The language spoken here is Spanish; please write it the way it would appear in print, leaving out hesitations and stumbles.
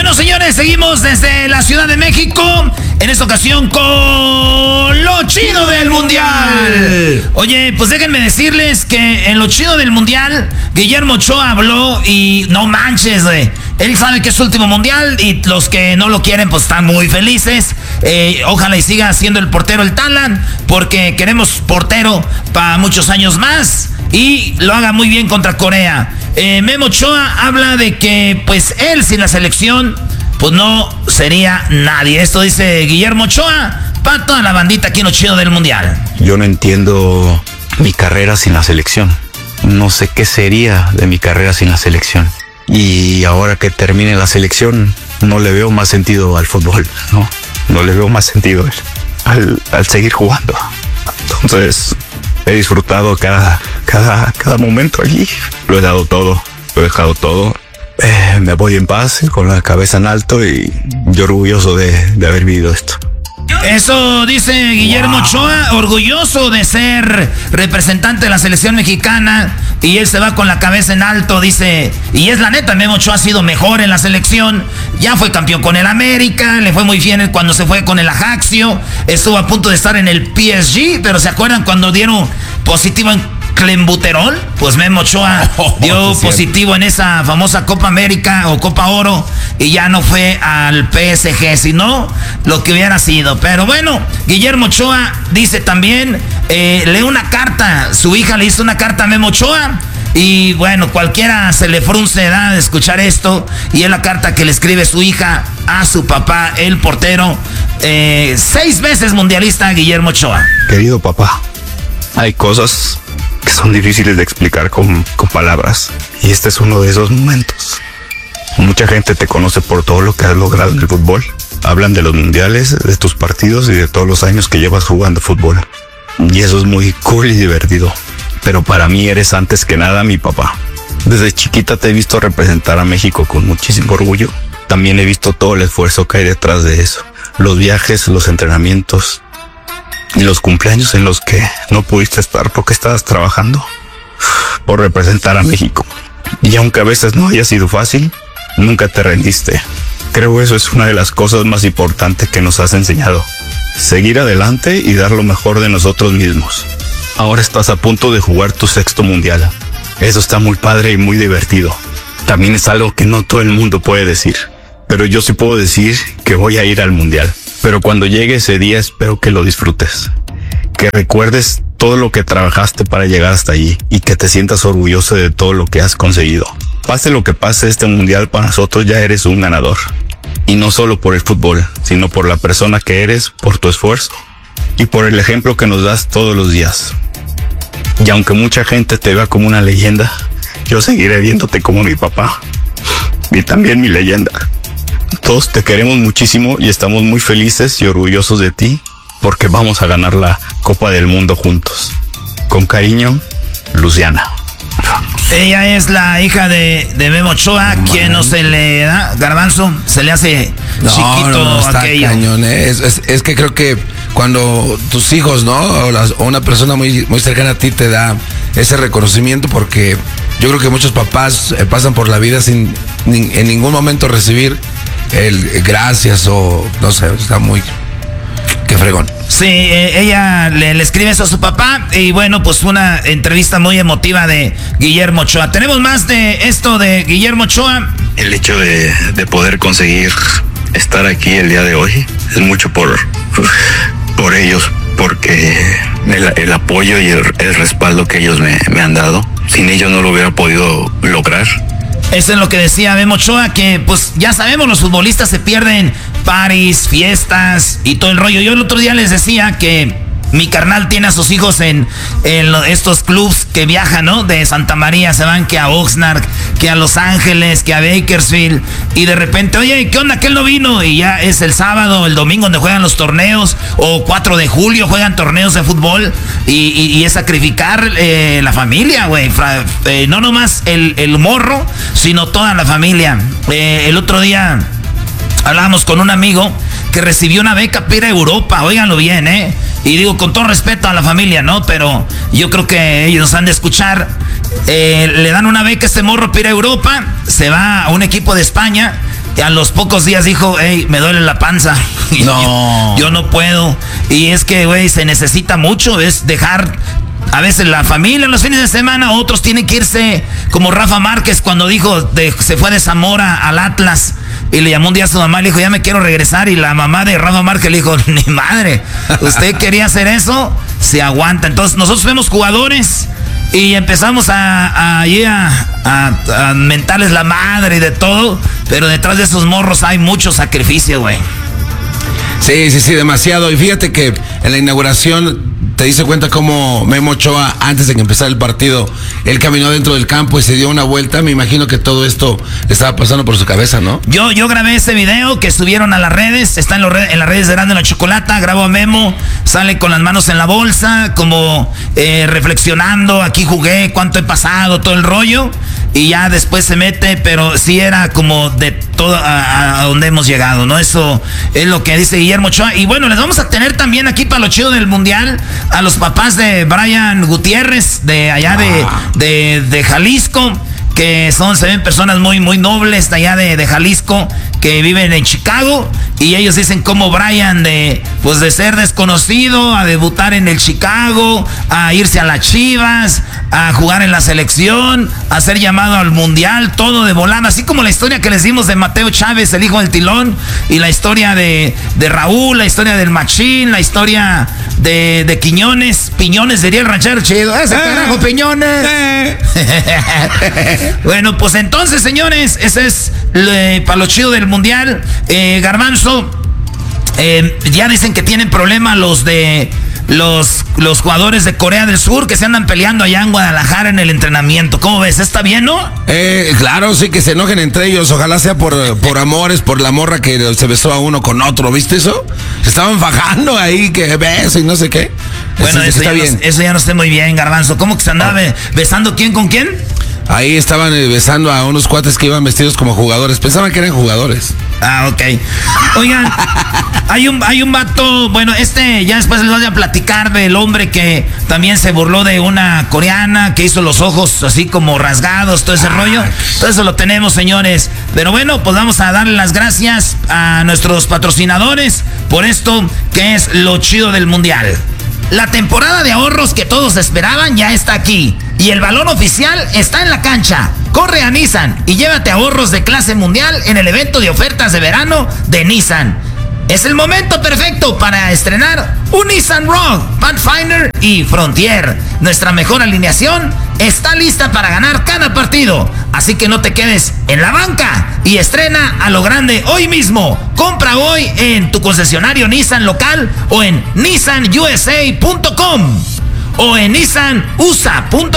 Bueno, señores, seguimos desde la Ciudad de México. En esta ocasión con lo chido del Mundial. Oye, pues déjenme decirles que en lo chido del Mundial, Guillermo Ochoa habló y no manches, güey. Él sabe que es su último Mundial y los que no lo quieren, pues están muy felices. Ojalá y siga siendo el portero el Talan, porque queremos portero para muchos años más y lo haga muy bien contra Corea. Memo Ochoa habla de que, pues, él sin la selección, pues no sería nadie. Esto dice Guillermo Ochoa para toda la bandita aquí en lo chido del Mundial. Yo no entiendo mi carrera sin la selección. No sé qué sería de mi carrera sin la selección. Y ahora que termine la selección, no le veo más sentido al fútbol, ¿no? No le veo más sentido al seguir jugando. Entonces, he disfrutado cada momento allí. Lo he dado todo, lo he dejado todo. Me voy en paz, con la cabeza en alto y yo orgulloso de haber vivido esto. Eso dice Guillermo Ochoa, orgulloso de ser representante de la selección mexicana, y él se va con la cabeza en alto, dice, y es la neta, Memo Ochoa ha sido mejor en la selección, ya fue campeón con el América, le fue muy bien cuando se fue con el Ajaxio, estuvo a punto de estar en el PSG, pero ¿se acuerdan cuando dieron positivo en clenbuterol? Pues Memo Ochoa dio positivo en esa famosa Copa América o Copa Oro y ya no fue al PSG, sino lo que hubiera sido. Pero bueno, Guillermo Ochoa dice también, lee una carta, su hija le hizo una carta a Memo Ochoa y bueno, cualquiera se le frunce de escuchar esto, y es la carta que le escribe su hija a su papá, el portero, 6 veces mundialista Guillermo Ochoa. Querido papá, hay cosas que son difíciles de explicar con palabras, y este es uno de esos momentos. Mucha gente te conoce por todo lo que has logrado en el fútbol. Hablan de los mundiales, de tus partidos y de todos los años que llevas jugando fútbol. Y eso es muy cool y divertido. Pero para mí eres antes que nada mi papá. Desde chiquita te he visto representar a México con muchísimo orgullo. También he visto todo el esfuerzo que hay detrás de eso. Los viajes, los entrenamientos y los cumpleaños en los que no pudiste estar porque estabas trabajando por representar a México. Y aunque a veces no haya sido fácil, nunca te rendiste. Creo eso es una de las cosas más importantes que nos has enseñado. Seguir adelante y dar lo mejor de nosotros mismos. Ahora estás a punto de jugar tu 6º mundial. Eso está muy padre y muy divertido. También es algo que no todo el mundo puede decir. Pero yo sí puedo decir que voy a ir al mundial. Pero cuando llegue ese día espero que lo disfrutes. Que recuerdes todo lo que trabajaste para llegar hasta allí y que te sientas orgulloso de todo lo que has conseguido. Pase lo que pase, este mundial para nosotros ya eres un ganador. Y no solo por el fútbol, sino por la persona que eres, por tu esfuerzo y por el ejemplo que nos das todos los días. Y aunque mucha gente te vea como una leyenda, yo seguiré viéndote como mi papá y también mi leyenda. Todos te queremos muchísimo y estamos muy felices y orgullosos de ti porque vamos a ganar la Copa del Mundo juntos. Con cariño, Luciana. Ella es la hija de Memo Ochoa, quien no se le da, Garbanzo, se le hace chiquito está aquello. Cañón, es que creo que cuando tus hijos, ¿no? O una persona muy, muy cercana a ti te da ese reconocimiento, porque yo creo que muchos papás pasan por la vida sin en ningún momento recibir el gracias o no sé, está muy... qué fregón. Sí, ella le escribe eso a su papá y bueno, pues una entrevista muy emotiva de Guillermo Ochoa. Tenemos más de esto de Guillermo Ochoa. El hecho de poder conseguir estar aquí el día de hoy es mucho por ellos, porque el apoyo y el respaldo que ellos me han dado, sin ellos no lo hubiera podido lograr. Eso es lo que decía Memo Ochoa, que pues ya sabemos, los futbolistas se pierden parties, fiestas y todo el rollo. Yo el otro día les decía que mi carnal tiene a sus hijos en estos clubs que viajan, ¿no? De Santa María, se van que a Oxnard, que a Los Ángeles, que a Bakersfield. Y de repente, oye, ¿qué onda? Que él no vino. Y ya es el sábado, el domingo donde juegan los torneos. O 4 de julio juegan torneos de fútbol. Y es sacrificar la familia, güey. No nomás el morro, sino toda la familia. El otro día hablábamos con un amigo que recibió una beca para ir a Europa, óiganlo bien, y digo con todo respeto a la familia, ¿no? Pero yo creo que ellos han de escuchar. Le dan una beca a este morro para ir a Europa, se va a un equipo de España, Y a los pocos días dijo, hey, me duele la panza. No. Yo no puedo. Y es que, güey, se necesita mucho, es dejar a veces la familia en los fines de semana, otros tienen que irse, como Rafa Márquez cuando dijo, se fue de Zamora al Atlas. Y le llamó un día a su mamá y le dijo, ya me quiero regresar. Y la mamá de Rafa Márquez le dijo, ni madre, usted quería hacer eso, se aguanta. Entonces nosotros fuimos jugadores y empezamos a mentarles la madre y de todo. Pero detrás de esos morros hay mucho sacrificio, güey. Sí, demasiado. Y fíjate que en la inauguración te diste cuenta cómo Memo Ochoa, antes de que empezara el partido, él caminó dentro del campo y se dio una vuelta. Me imagino que todo esto le estaba pasando por su cabeza, ¿no? Yo grabé ese video que subieron a las redes, está en las redes de Erasmo y la Chocolata. Grabo a Memo, sale con las manos en la bolsa, como reflexionando, aquí jugué, cuánto he pasado, todo el rollo. Y ya después se mete, pero sí era como de todo a donde hemos llegado, ¿no? Eso es lo que dice Guillermo Ochoa. Y bueno, les vamos a tener también aquí para lo chido del Mundial a los papás de Brian Gutiérrez, de allá de Jalisco, que se ven personas muy, muy nobles de allá de Jalisco, que viven en Chicago, y ellos dicen como Brian de ser desconocido, a debutar en el Chicago, a irse a las Chivas, a jugar en la selección, a ser llamado al Mundial, todo de volada, así como la historia que les dimos de Mateo Chávez, el hijo del Tilón, y la historia de Raúl, la historia del Machín, la historia de Quiñones, Piñones diría el ranchero chido, ese carajo Piñones. Bueno, pues entonces, señores, ese es para lo chido del Mundial. Garbanzo, ya dicen que tienen problema los jugadores de Corea del Sur que se andan peleando allá en Guadalajara en el entrenamiento. ¿Cómo ves? ¿Está bien, no? Claro, sí, que se enojen entre ellos. Ojalá sea por amores, por la morra que se besó a uno con otro. ¿Viste eso? Se estaban fajando ahí, que beso y no sé qué. Bueno, eso está bien. Eso ya no está muy bien, Garbanzo. ¿Cómo que se andaba besando quién con quién? Ahí estaban besando a unos cuates que iban vestidos como jugadores. Pensaban que eran jugadores. Ah, ok. Oigan, hay un vato, bueno, ya después les voy a platicar del hombre que también se burló de una coreana, que hizo los ojos así como rasgados, todo ese rollo. Todo eso lo tenemos, señores. Pero bueno, pues vamos a darle las gracias a nuestros patrocinadores por esto que es lo chido del Mundial. La temporada de ahorros que todos esperaban ya está aquí. Y el balón oficial está en la cancha. Corre a Nissan y llévate ahorros de clase mundial en el evento de ofertas de verano de Nissan. Es el momento perfecto para estrenar un Nissan Rogue, Pathfinder y Frontier. Nuestra mejor alineación está lista para ganar cada partido. Así que no te quedes en la banca y estrena a lo grande hoy mismo. Compra hoy en tu concesionario Nissan local o en nissanusa.com o en nissanusa.com.